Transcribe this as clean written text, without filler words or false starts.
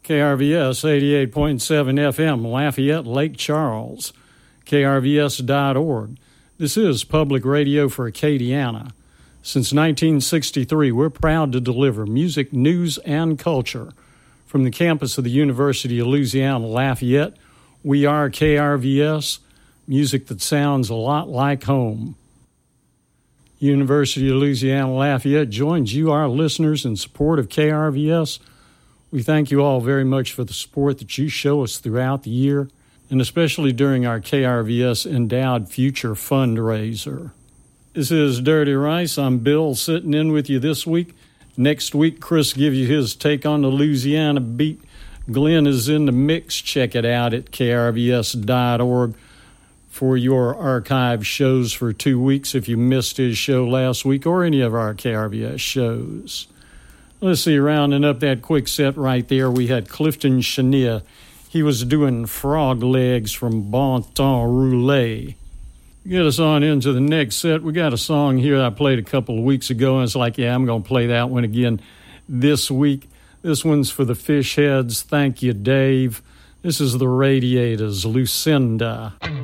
KRVS 88.7 FM, Lafayette, Lake Charles, KRVS.org. This is public radio for Acadiana. Since 1963, we're proud to deliver music, news, and culture. From the campus of the University of Louisiana, Lafayette, we are KRVS, music that sounds a lot like home. University of Louisiana, Lafayette joins you, our listeners, in support of KRVS. We thank you all very much for the support that you show us throughout the year, and especially during our KRVS Endowed Future fundraiser. This is Dirty Rice. I'm Bill, sitting in with you this week. Next week, Chris gives you his take on the Louisiana beat. Glenn is in the mix. Check it out at krvs.org for your archive shows for 2 weeks if you missed his show last week or any of our KRVS shows. Let's see, rounding up that quick set right there, we had Clifton Chenier. He was doing Frog Legs from Bon Temps Roulé. Get us on into the next set. We got a song here I played a couple of weeks ago, and it's like, yeah, I'm going to play that one again this week. This one's for the Fish Heads. Thank you, Dave. This is the Radiators, Lucinda.